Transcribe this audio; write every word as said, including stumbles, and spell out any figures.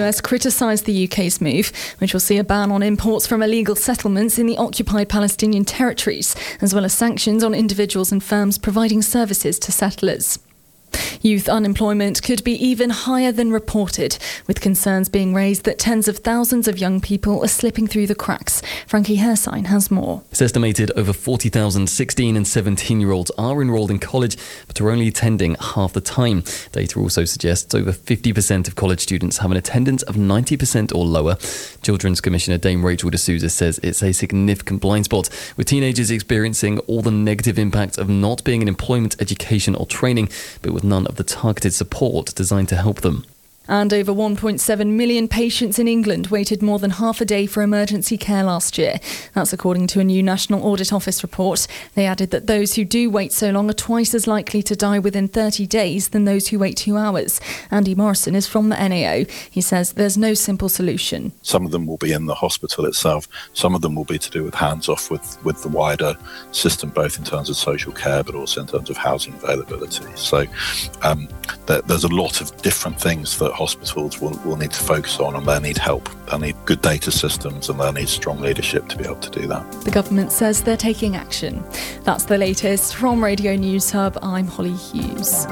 U S criticised the U K's move, which will see a ban on imports from illegal settlements in the occupied Palestinian territories, as well as sanctions on individuals and firms providing services to settlers. Youth unemployment could be even higher than reported, with concerns being raised that tens of thousands of young people are slipping through the cracks. Frankie Hersign has more. It's estimated over forty thousand sixteen and seventeen-year-olds are enrolled in college, but are only attending half the time. Data also suggests over fifty percent of college students have an attendance of ninety percent or lower. Children's Commissioner Dame Rachel de Souza says it's a significant blind spot, with teenagers experiencing all the negative impacts of not being in employment, education or training, but with none of the targeted support designed to help them. And over one point seven million patients in England waited more than half a day for emergency care last year. That's according to a new National Audit Office report. They added that those who do wait so long are twice as likely to die within thirty days than those who wait two hours. Andy Morrison is from the N A O. He says there's no simple solution. Some of them will be in the hospital itself. Some of them will be to do with hands-off with, with the wider system, both in terms of social care, but also in terms of housing availability. So um, there, there's a lot of different things that hospitals will, will need to focus on, and they'll need help. They'll need good data systems and they'll need strong leadership to be able to do that. The government says they're taking action. That's the latest from Radio News Hub. I'm Holly Hughes.